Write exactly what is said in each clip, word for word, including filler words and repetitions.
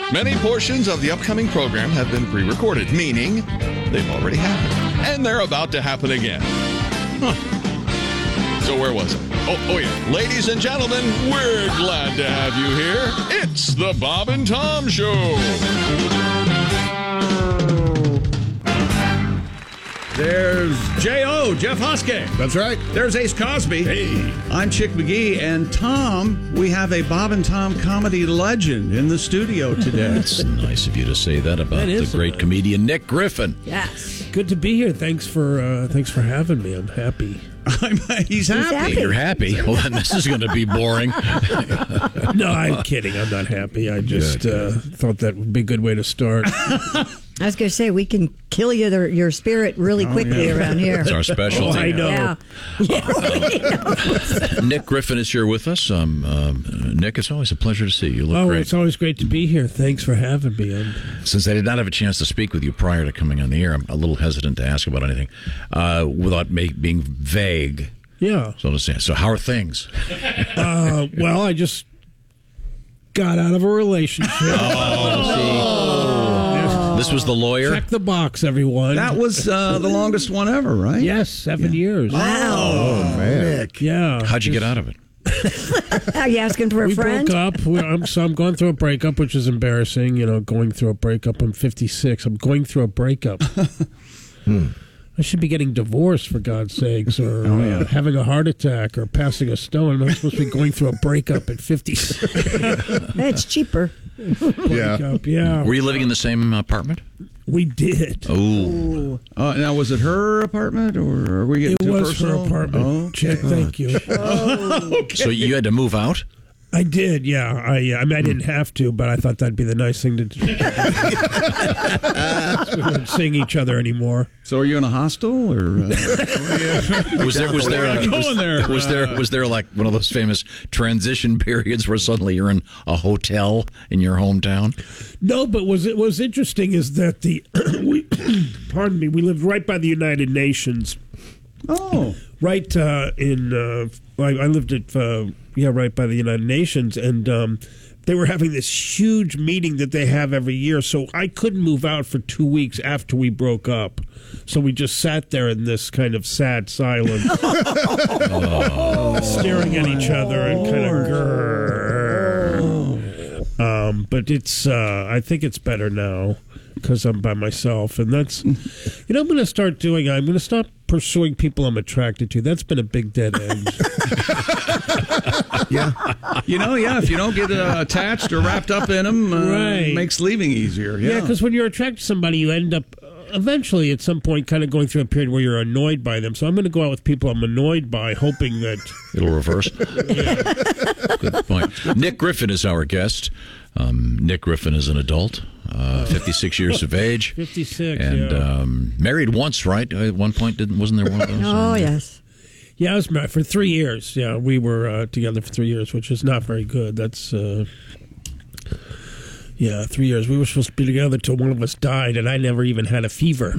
Many portions of the upcoming program have been pre-recorded, meaning they've already happened. And they're about to happen again. Huh. So where was I? Oh, oh yeah. Ladies and gentlemen, we're glad to have you here. It's the Bob and Tom Show. There's J O, Jeff Hoskey. That's right. There's Ace Cosby. Hey. I'm Chick McGee. And Tom, we have a Bob and Tom comedy legend in the studio today. It's nice of you to say that about That the is great a- comedian Nick Griffin. Yes. Good to be here. Thanks for uh, thanks for having me. I'm happy. I'm, he's happy. happy. You're happy? Well, then this is going to be boring. No, I'm kidding. I'm not happy. I just uh, thought that would be a good way to start. I was going to say, we can kill you, the, your spirit really quickly yeah. around here. It's our specialty. Oh, I know. Yeah. Yeah. Nick Griffin is here with us. Um, um, Nick, it's always a pleasure to see you. You look Oh, great. it's always great to be here. Thanks for having me. I'm, Since I did not have a chance to speak with you prior to coming on the air, I'm a little hesitant to ask about anything uh, without make, being vague. yeah. So to say. So how are things? Uh, well, I just got out of a relationship. This was the lawyer. Check the box, everyone. That was uh, the longest one ever, right? yes, seven years. Wow. Oh, man. Yeah. How'd you get out of it? Are you asking for a We friend? broke up. We- I'm, so I'm going through a breakup, which is embarrassing. You know, going through a breakup. I'm fifty-six. I'm going through a breakup. Hmm. I should be getting divorced, for God's sakes, or Oh, yeah. uh, having a heart attack, or passing a stone. I'm not supposed to be going through a breakup at fifty-six. It's cheaper. Yeah. Breakup, yeah. Were you living in the same apartment? We did. Oh, Uh, now, was it her apartment, or are we getting It too was personal? her apartment. Oh, Chick, thank you. so you had to move out? I did, yeah. I, I mean, I didn't have to, but I thought that'd be the nice thing to do. We wouldn't sing each other anymore. so are you in a hostel, or? Uh, Was there was there Where are you was, going there? was there was there like one of those famous transition periods where suddenly you're in a hotel in your hometown? No, but was it was interesting is that the we, pardon me, we lived right by the United Nations, oh, right uh, in uh, I, I lived at uh, yeah right by the United Nations, and um, they were having this huge meeting that they have every year. So I couldn't move out for two weeks after we broke up. So we just sat there in this kind of sad silence, staring at each other and kind of grrr. Um, but it's uh, I think it's better now because I'm by myself, and that's you know I'm going to start doing. I'm going to stop pursuing people I'm attracted to. That's been a big dead end. Yeah. you know, yeah. If you don't get uh, attached or wrapped up in them, uh, Right. it makes leaving easier. Yeah, Yeah, because when you're attracted to somebody, you end up uh, eventually at some point kind of going through a period where you're annoyed by them. So I'm going to go out with people I'm annoyed by, hoping that It'll reverse. Good point. Nick Griffin is our guest. Um, Nick Griffin is an adult, uh, fifty-six years of age, fifty-six. and yeah. um, married once, right? At one point, didn't wasn't there one of those? Oh, yes. Yeah, I was married for three years. Yeah, we were uh, together for three years, which is not very good. That's, uh, yeah, three years. We were supposed to be together till one of us died, and I never even had a fever.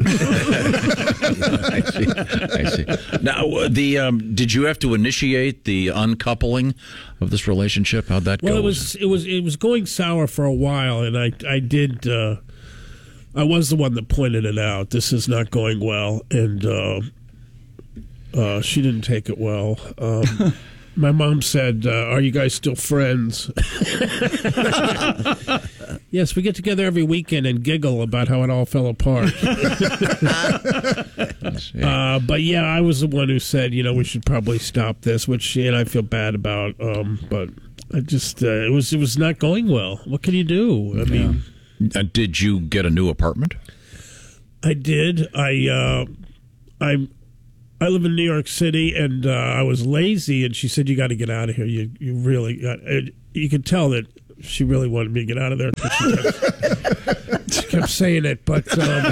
I see. I see. Now, uh, the um, did you have to initiate the uncoupling of this relationship? How'd that Well, go? it was it was it was going sour for a while, and I I did. Uh, I was the one that pointed it out. This is not going well, and uh, uh, she didn't take it well. Um, my mom said, uh, "Are you guys still friends?" Yes, we get together every weekend and giggle about how it all fell apart. uh, but yeah, I was the one who said, you know, we should probably stop this, which and I feel bad about. Um, but I just uh, it was it was not going well. What can you do? I mean, Uh, did you get a new apartment? I did. I uh, I I live in New York City, and uh, I was lazy. And she said, "You got to get out of here. You you really got." And you could tell that she really wanted me to get out of there. But she kept, she kept saying it, but um,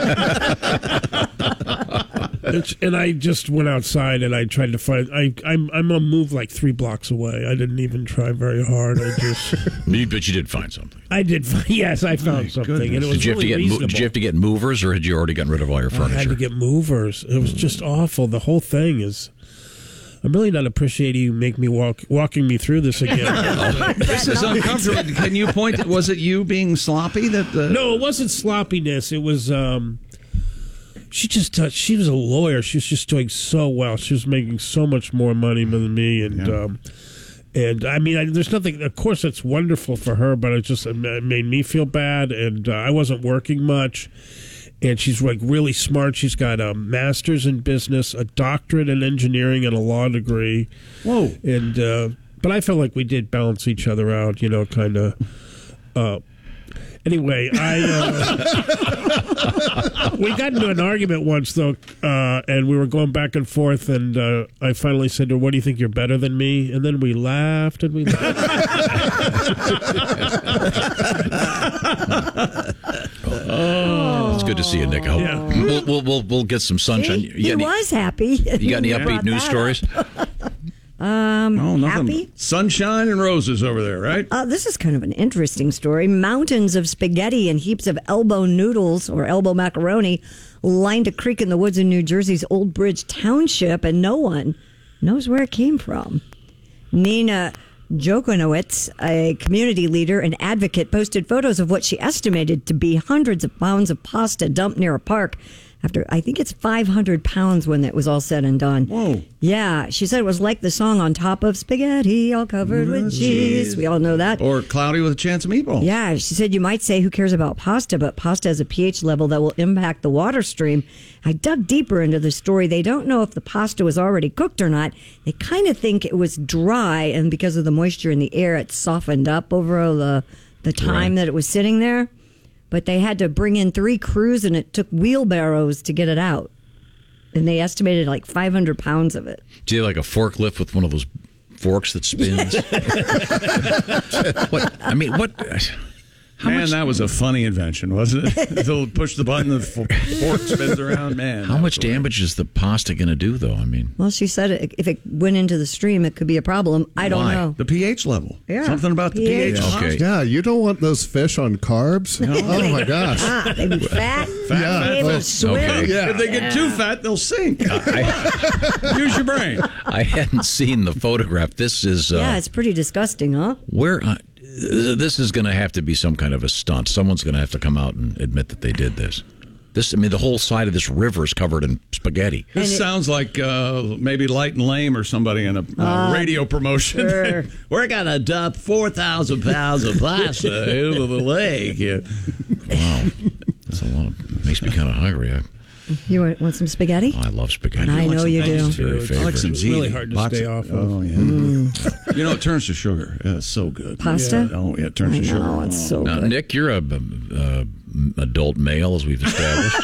it's, and I just went outside and I tried to find. I I'm I'm on move like three blocks away. I didn't even try very hard. I just But you did find something. I did. Find, yes, I found something, and it was Did you have really to get mo- reasonable. Did you have to get movers, or had you already gotten rid of all your I furniture? had to get movers. It was just awful. The whole thing is. I'm really not appreciating you make me walk walking me through this again. This is uncomfortable. Can you point? Was it you being sloppy? That the... No, it wasn't sloppiness. It was. Um, she just touched. She was a lawyer. She was just doing so well. She was making so much more money than me, and Yeah. um, and I mean, I, there's nothing. Of course, it's wonderful for her, but it just it made me feel bad, and uh, I wasn't working much. And she's like really smart. She's got a master's in business, a doctorate in engineering, and a law degree. Whoa! And uh, but I felt like we did balance each other out, you know, kind of. Uh, anyway, I uh, we got into an argument once though, uh, and we were going back and forth, and uh, I finally said to her, "What do you think? You're better than me?" And then we laughed and we laughed. Oh, it's good to see you, Nick. I hope Yeah. we'll, we'll we'll we'll get some sunshine. See? You He got any, was happy. you got any He upbeat brought news that stories? up. Um, Oh, nothing. happy? Sunshine and roses over there, right? Uh, this is kind of an interesting story. Mountains of spaghetti and heaps of elbow noodles or elbow macaroni lined a creek in the woods in New Jersey's Old Bridge Township, and no one knows where it came from. Nina Jokonowitz, a community leader and advocate, posted photos of what she estimated to be hundreds of pounds of pasta dumped near a park. After, I think it's five hundred pounds when it was all said and done. Whoa. Yeah, she said it was like the song On Top of Spaghetti, all covered with cheese. We all know that. Or cloudy with a chance of meatballs. Yeah, she said you might say who cares about pasta, but pasta has a pH level that will impact the water stream. I dug deeper into the story. They don't know if the pasta was already cooked or not. They kind of think it was dry, and because of the moisture in the air, it softened up over the, the time Right. that it was sitting there. But they had to bring in three crews, and it took wheelbarrows to get it out. And they estimated like five hundred pounds of it. Do you have like a forklift with one of those forks that spins? What I mean, what? How Man, much? that was a funny invention, wasn't it? They'll push the button, the fork spins around. Man, How that much was weird. damage is the pasta going to do, though? I mean, Well, she said it, if it went into the stream, it could be a problem. I don't Why? know. The pH level. Yeah. Something about the pH. pH. Yeah. Okay. Yeah, you don't want those fish on carbs. Oh my gosh. Ah, they'd be fat. Yeah. They will Oh, swim. okay. Yeah. If they get too fat, they'll sink. Use your brain. I hadn't seen the photograph. This is uh, Yeah, it's pretty disgusting, huh? where. Uh, this is going to have to be some kind of a stunt. Someone's going to have to come out and admit that they did this. This, I mean, the whole side of this river is covered in spaghetti. This And it- sounds like uh, maybe Light and Lame or somebody in a uh, radio promotion. sure. We're going to dump four thousand pounds of pasta into the lake. Yeah. Wow, that's a lot. Of, makes me kind of hungry. I, You want, want some spaghetti? I love spaghetti. I know you do. It's very It's favorite. I like some It's ziti. really hard to Box stay of- off of. Oh, yeah. You know, it turns to sugar. Yeah, it's so good. Pasta? Yeah. Oh, yeah, it turns I to sugar. know, it's so Now, good. Nick, you're a, uh adult male, as we've established.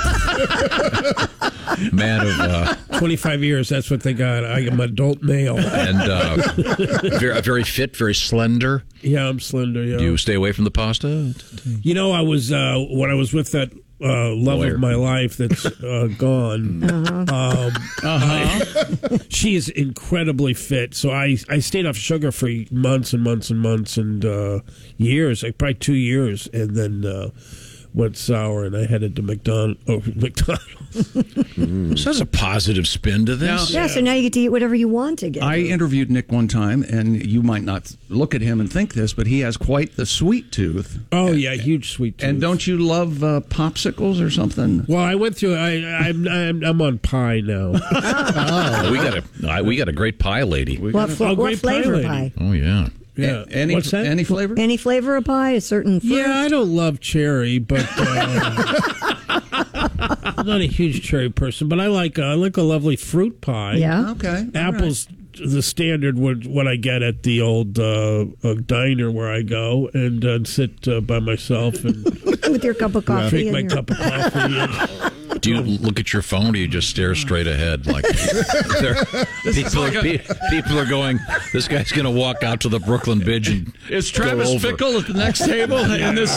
Man of uh, twenty-five years, that's what they got. I am adult male. and uh, very, very fit, very slender. Yeah, I'm slender, yeah. Do you stay away from the pasta? You know, I was, uh, when I was with that uh, love Lawyer. of my life that's uh, gone, um, uh-huh. she is incredibly fit. So I, I stayed off sugar for months and months and months and uh, years, like probably two years, and then uh, went sour, and I headed to McDonald. Oh, McDonald's. So there's a positive spin to this. Yeah, so now you get to eat whatever you want again. I interviewed Nick one time, and you might not look at him and think this, but he has quite the sweet tooth. Oh, yeah, huge sweet tooth. And don't you love uh, popsicles or something? Well, I went through. I, I'm, I'm I'm on pie now. Oh, we got a I- we got a great pie lady. what fl- Oh, what great pie flavor lady. pie? Oh yeah. Yeah. A- any, What's that? Any flavor? Any flavor of pie? A certain fruit? Yeah, I don't love cherry, but uh, I'm not a huge cherry person. But I like uh, I like a lovely fruit pie. Yeah. Okay. all Apples, the standard would what I get at the old uh, uh, diner where I go and uh, sit uh, by myself and With your cup of coffee. drink and my your- cup of coffee. And, Do you look at your phone or do you just stare straight ahead? Like there- people, are, pe- people are going, this guy's going to walk out to the Brooklyn Bridge and Is go Travis over. Fickle at the next table in this